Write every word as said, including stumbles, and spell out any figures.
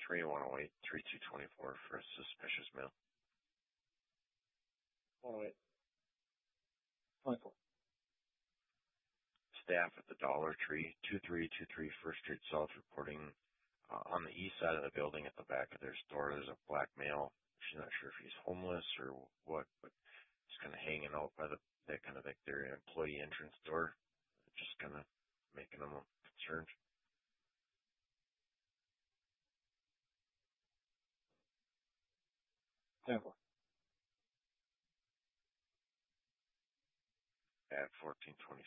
three one zero eight, three two two four for a suspicious mail. one oh eight. twenty-four. Staff at the Dollar Tree, two three two three First Street South, reporting uh, on the east side of the building at the back of their store, there's a black male. She's not sure if he's homeless or what, but he's kind of hanging out by the, that kind of like their employee entrance door, just kind of making them concerned. ten four. At fourteen twenty